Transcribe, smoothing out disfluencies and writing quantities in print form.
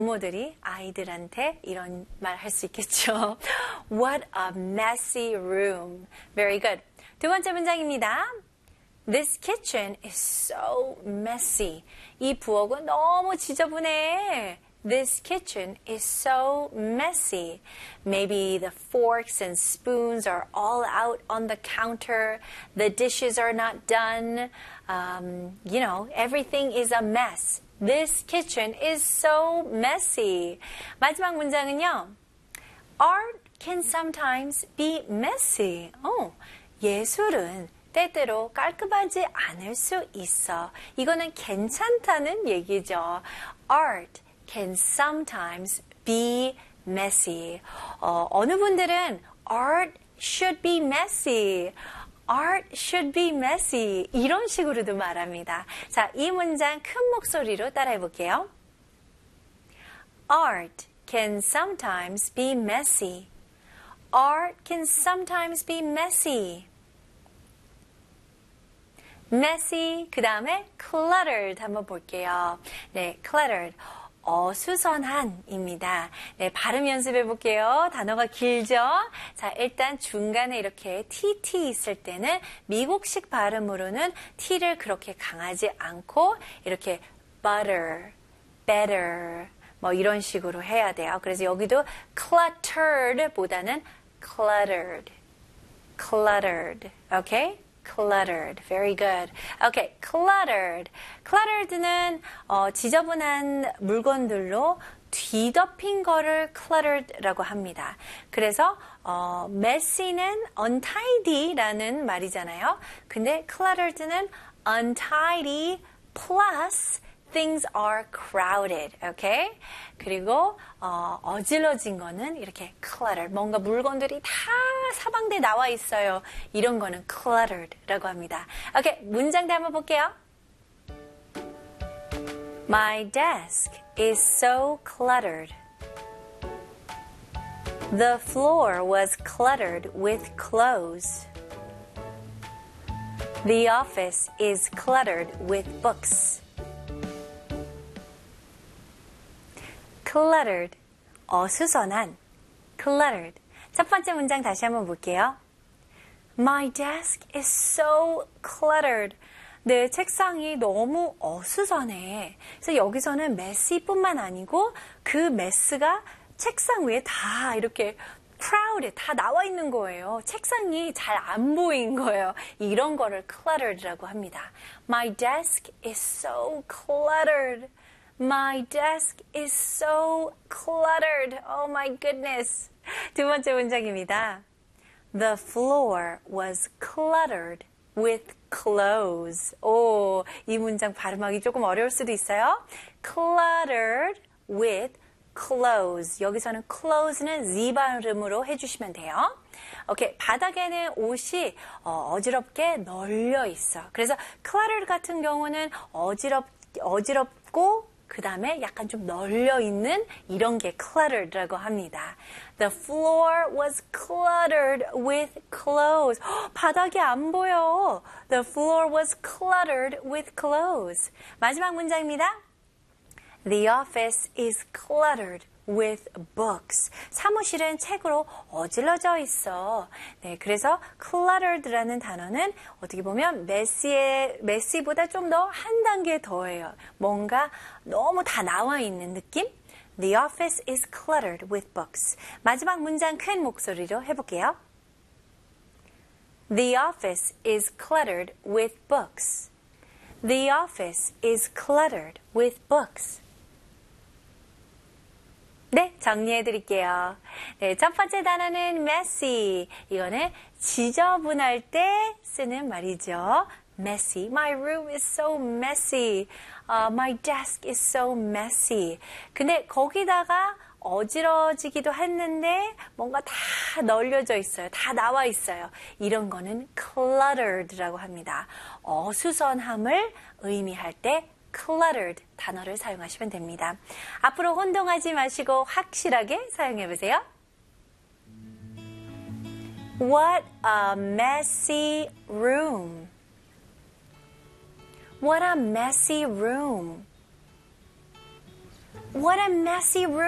부모들이 아이들한테 이런 말 할 수 있겠죠. What a messy room. Very good. 두 번째 문장입니다. This kitchen is so messy. 이 부엌은 너무 지저분해. This kitchen is so messy. Maybe the forks and spoons are all out on the counter. The dishes are not done. Everything is a mess. This kitchen is so messy. 마지막 문장은요. Art can sometimes be messy. 예술은 때때로 깔끔하지 않을 수 있어. 이거는 괜찮다는 얘기죠. Art can sometimes be messy. 어느 분들은 art should be messy. Art should be messy. 이런 식으로도 말합니다. 자, 이 문장 큰 목소리로 따라해 볼게요. Art can sometimes be messy. Art can sometimes be messy. messy, 그 다음에 cluttered 한번 볼게요. 네, cluttered. 어수선한입니다. 네, 발음 연습해 볼게요. 단어가 길죠? 자, 일단 중간에 이렇게 TT 있을 때는 미국식 발음으로는 T를 그렇게 강하지 않고 이렇게 butter, better 뭐 이런 식으로 해야 돼요. 그래서 여기도 cluttered 보다는 cluttered, cluttered, okay? cluttered. Very good. Okay, cluttered. cluttered는 지저분한 물건들로 뒤덮인 거를 cluttered라고 합니다. 그래서 messy는 untidy라는 말이잖아요. 근데 cluttered는 untidy plus things are crowded. Okay? 그리고 어질러진 거는 이렇게 cluttered. 뭔가 물건들이 다 사방대에 나와 있어요. 이런 거는 cluttered라고 합니다. 오케이, 문장도 한번 볼게요. My desk is so cluttered. The floor was cluttered with clothes. The office is cluttered with books. cluttered, 어수선한, cluttered. 첫 번째 문장 다시 한번 볼게요. My desk is so cluttered. 내 책상이 너무 어수선해. 그래서 여기서는 messy뿐만 아니고 그 mess가 책상 위에 다 이렇게 crowded, 다 나와 있는 거예요. 책상이 잘 안 보인 거예요. 이런 거를 cluttered라고 합니다. My desk is so cluttered. My desk is so cluttered. Oh my goodness. 두 번째 문장입니다. The floor was cluttered with clothes. 오, 이 문장 발음하기 조금 어려울 수도 있어요. cluttered with clothes. 여기서는 clothes는 Z 발음으로 해주시면 돼요. 오케이, 바닥에는 옷이 어지럽게 널려 있어. 그래서 cluttered 같은 경우는 어지럽고 그 다음에 약간 좀 널려있는 이런 게 cluttered라고 합니다. The floor was cluttered with clothes. 바닥이 안 보여. The floor was cluttered with clothes. 마지막 문장입니다. The office is cluttered with books. 사무실은 책으로 어질러져 있어. 네, 그래서 cluttered라는 단어는 어떻게 보면 messy보다 좀 더 한 단계 더해요. 뭔가 너무 다 나와 있는 느낌? The office is cluttered with books. 마지막 문장 큰 목소리로 해볼게요. The office is cluttered with books. The office is cluttered with books. 네, 정리해 드릴게요. 네, 첫 번째 단어는 messy. 이거는 지저분할 때 쓰는 말이죠. messy. My room is so messy. My desk is so messy. 근데 거기다가 어지러지기도 했는데 뭔가 다 널려져 있어요. 다 나와 있어요. 이런 거는 cluttered라고 합니다. 어수선함을 의미할 때 cluttered 단어를 사용하시면 됩니다. 앞으로 혼동하지 마시고 확실하게 사용해 보세요. What a messy room. What a messy room. What a messy room.